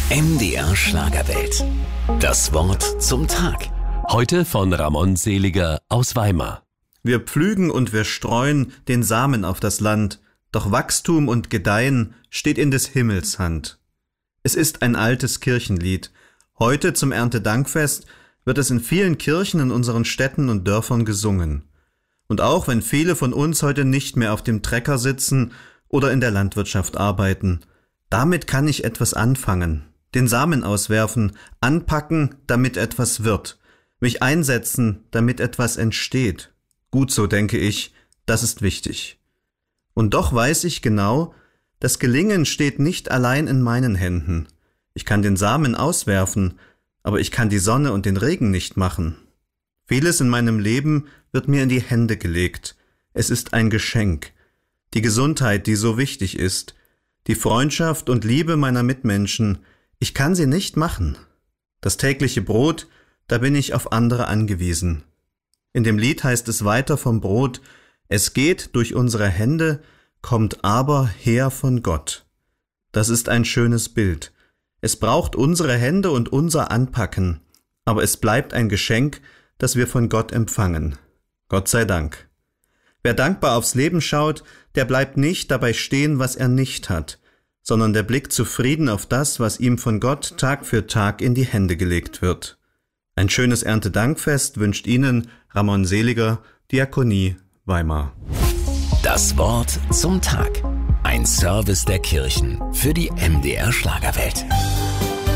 MDR Schlagerwelt. Das Wort zum Tag. Heute von Ramon Seliger aus Weimar. Wir pflügen und wir streuen den Samen auf das Land, doch Wachstum und Gedeihen steht in des Himmels Hand. Es ist ein altes Kirchenlied. Heute zum Erntedankfest wird es in vielen Kirchen in unseren Städten und Dörfern gesungen. Und auch wenn viele von uns heute nicht mehr auf dem Trecker sitzen oder in der Landwirtschaft arbeiten, damit kann ich etwas anfangen. Den Samen auswerfen, anpacken, damit etwas wird, mich einsetzen, damit etwas entsteht. Gut so, denke ich, das ist wichtig. Und doch weiß ich genau, das Gelingen steht nicht allein in meinen Händen. Ich kann den Samen auswerfen, aber ich kann die Sonne und den Regen nicht machen. Vieles in meinem Leben wird mir in die Hände gelegt. Es ist ein Geschenk. Die Gesundheit, die so wichtig ist, die Freundschaft und Liebe meiner Mitmenschen, ich kann sie nicht machen. Das tägliche Brot, da bin ich auf andere angewiesen. In dem Lied heißt es weiter vom Brot: Es geht durch unsere Hände, kommt aber her von Gott. Das ist ein schönes Bild. Es braucht unsere Hände und unser Anpacken, aber es bleibt ein Geschenk, das wir von Gott empfangen. Gott sei Dank. Wer dankbar aufs Leben schaut, der bleibt nicht dabei stehen, was er nicht hat, sondern der blickt zufrieden auf das, was ihm von Gott Tag für Tag in die Hände gelegt wird. Ein schönes Erntedankfest wünscht Ihnen Ramon Seliger, Diakonie, Weimar. Das Wort zum Tag. Ein Service der Kirchen für die MDR Schlagerwelt.